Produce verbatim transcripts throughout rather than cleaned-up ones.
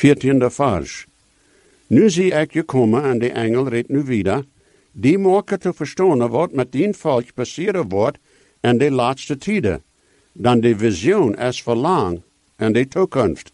veertiende vers. Nu zie ik je komen en de engel redt nu wieder, die maken te verstaan wat met die volk passeren wordt in de laatste tijden. Dan de visioen is verlang en de toekomst.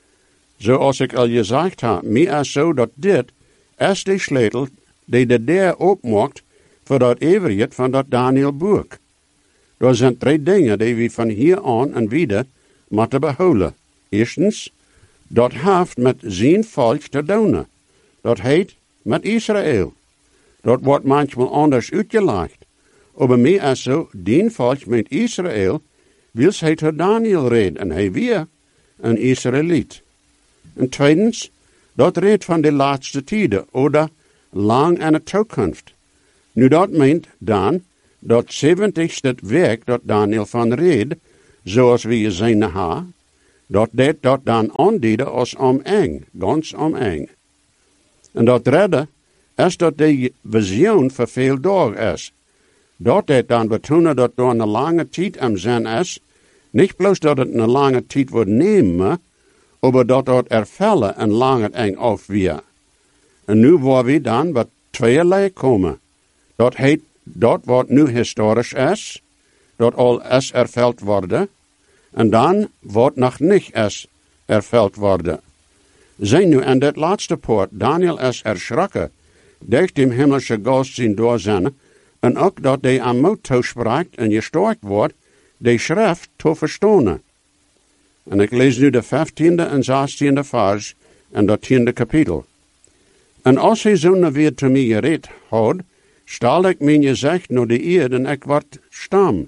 Zoals ik al gezegd heb, mij is zo dat dit is de sleutel die de deur opmaakt voor dat eeuwigheid van dat Daniel boek. Er zijn drie dingen die we van hier aan en wieder moeten behouden. Eerstens, dat heeft met zijn volk te doen. Dat heet met Israël. Dat wordt manchmal anders uitgelegd. Maar mij is zo, die volk met Israël, wil hij tot Daniel reden en hij weer een Israëliet. En tweedens, dat redt van de laatste tijden, oder lang in de toekomst. Nu dat meent dan, dat zeventigste werk dat Daniel van reed, zoals we gezien hebben, dat dit dat dan aandiende als omeng, ganz omeng. En dat redde is dat de visioen voor veel dagen is. Dat dit dan betonen dat door een lange tijd am zijn is, niet bloos dat het een lange tijd wordt nemen, maar dat dat ervellen en langer eng afweer. En nu waar we dan bij tweeërlei komen. Dat heet, dat wat nu historisch is, dat al is erveld worden, en dan wat nog niet is erveld worden. Zijn nu in dit laatste poort, Daniel is erschrokken, durch dem himmlische Geist zijn doorzien, en ook dat hij aan moed toespreekt en gesterkt wordt, de schrift te verstaan. En ik lees nu de vijftiende en zestiende vers en dat tiende kapitel. En als hij zo'n weer te mij gereed had, stal ik mijn gezicht naar de eerd en ik word stam.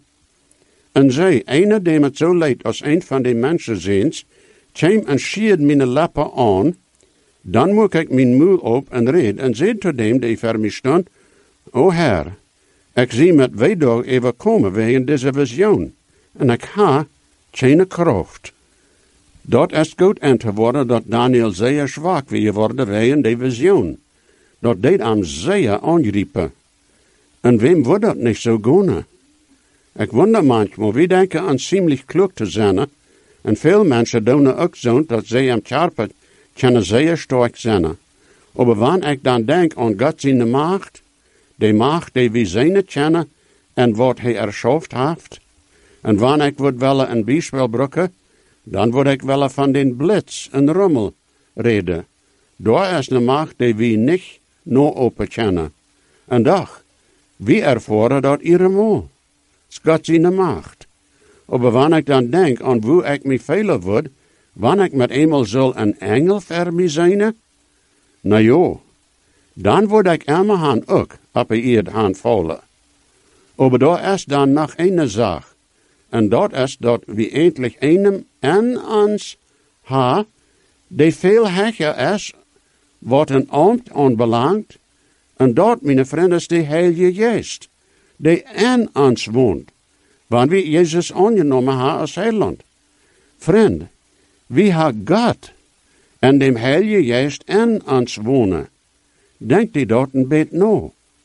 En zij, ene die het zo leid als een van de mensen ziens, kwam en schierd mijn lippen aan, dan moet ik mijn mond op en red en zei tot dem die voor mij stond, O Heer, ik zie met weedag even komen wegen deze visioen, en ik ha geen kracht. Dat is goed aan te worden dat Daniel zeer zwak wie geworden wegen de visioen. Dat deed hem zeer aangriepen. En wem wordt dat niet zo gaan? Ik wonder manchmal, wie denken aan ziemlich klug te zijn, en veel mensen doen ook zo dat zij am Karpet kunnen zeer sterk zijn. Maar wanneer ik dan denk aan God zijn macht, de macht die we zijn kennen en wat hij erschaft heeft, en wanneer ik wil willen een bijspel brukken, dan word ik wel van den blitz en rummel reden. Daar is een macht die we niet no open kennen. En doch, we ervaren dat eenmaal. Het is God zijn macht. Maar wanneer ik dan denk aan hoe ik me velen word, wanneer ik met eenmaal zal een engel voor mij zijn, nou ja, dan word ik immer han ook op de eerd han vallen. Maar daar is dan nog een zaak. En dat is dat we eindelijk einem en ons ha, die veel hecher is, wat een ambt aanbelangt, en dat, mijn vrienden, is de Heilige Geest, die in ons woont, wanneer we Jezus aangenomen hebben als heiland. Vriend, wie ha God en dem Heilige Geest in ons wonen? Denkt die dat een beetje na.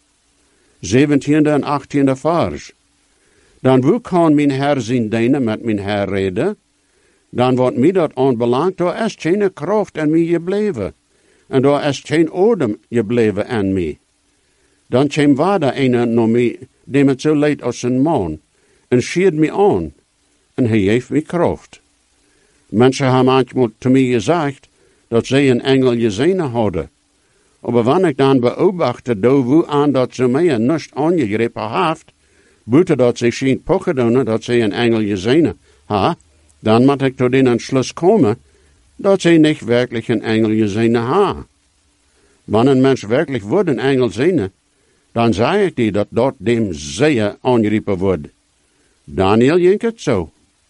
zeventiende en achttiende vers. Dan hoe kan mijn Heer zijn dienen met mijn Heer reden? Dan wordt mij dat aanbelangt, daar is geen kracht in mij gebleven. En daar is geen adem gebleven in mij. Dan kwam waarde een naar mij, die het zo leid als een man, en schiert mij aan, en hij heeft mij kracht. Mensen hebben manchmal te mij gezegd, dat zij een engel gezien hadden. Maar wanneer ik dan beobachte, hoe aan dat ze mij niet aangegrepen heeft, buiten dat ze geen pochen doen, dat ze een engel gezien ha, dan moet ik tot den Entschluss komen, dat ze niet werkelijk een engel gezien ha. Wanneer een mens werkelijk wordt een engel zien, dan zei ik die dat dat dem zeer aangeroepen wordt. Daniel jinkt het zo.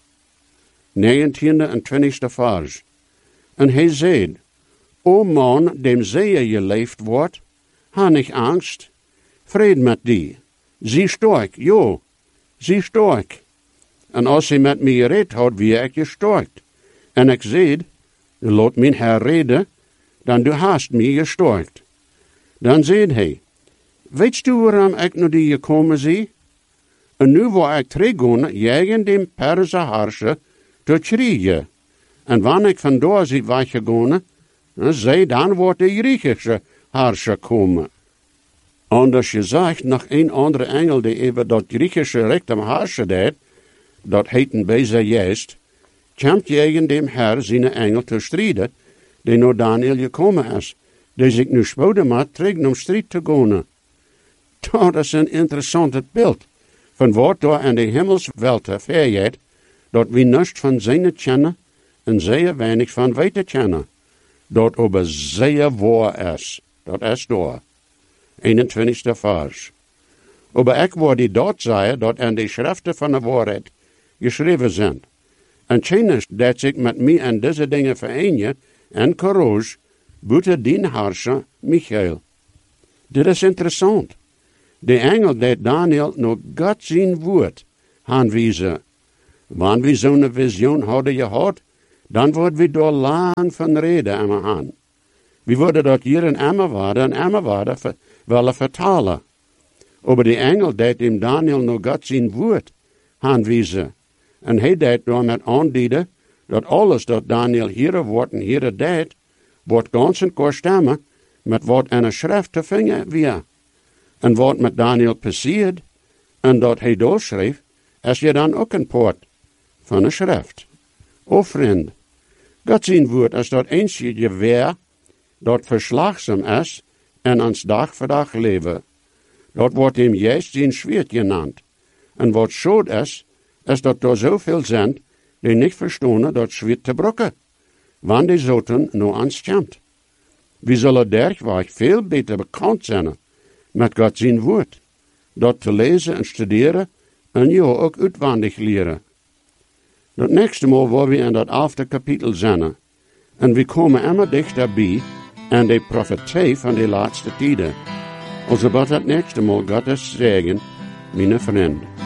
negentiende en twintigste vers. En hij zei, O man, dem zeer geleefd wordt, ha niet angst, vrede met die. Zie sterk, jo, zie sterk. En als hij met mij gereed had, wie ik gesterkt. En ik zei, laat mijn Heer reden, dan du hast mij gesterkt. Dan zei hij, weet u waarom ik naar die gekomen zie? En nu wou ik teruggaan, jagen dem Perser harsje te kriegen. En wanneer ik vandoor zie weggegaan, En zei, dan wordt de Griechische Herrscher komen. Anders gezegd, nog een andere engel die over dat Griechische recht am Herrscher deed, dat heeten Bezer juist, kwam tegen dem Herr zijn engel te strijden, die naar Daniel gekomen is, die zich nu spoeden maakt tegen om strijd te gaan. Dat is een interessant beeld, van wat daar in de hemelswelte vergeet, dat we niets van zijn kennen en zeer weinig van weten kennen. Dat aber zeer waar is. Dat is daar. eenentwintigste vers. Aber ik word die dort zeggen dat in de schriften van de waarheid geschreven zijn. En kennis dat zich met mij en deze dingen vereenigen en courage, buiten dien Herrscher Michael. Dit is interessant. De engel deed Daniel nog God zijn woord aanwijzen. Wanneer we zo'n visioen hadden gehad, dan worden we door lang van reden aan aan. We worden dat hier in Emmerwaarde en Emmerwaarde ver, willen vertalen. Aber de engel deed hem Daniel nog God zijn woord aanwijzen. En hij deed door met aandienen dat alles dat Daniel hier wordt en hier deed, wordt ganz en kort stemmen met wat in een schrift te vinden weer. En wat met Daniel passiert, en dat hij doorschreef, is je dan ook een poort van een schrift. O vriend, God zijn woord is dat eentje geweer, dat verslagzaam is en ons dag voor dag leven. Dat wordt hem juist zijn schwert genannt. En wat schuld is, is dat er zoveel zijn, die niet verstaan dat schwert te brokken, wanneer die zoten nou ons komt. We zullen dergweg veel beter bekend zijn met God zijn woord, dat te lezen en studeren en je ook uitwendig leren. Dat nächste Mal waar we in dat elfde kapitel zijn, en we komen immer dichterbij aan de profetie van de laatste tijden. Also wat dat nächste Mal Gottes zeggen, mijn vrienden.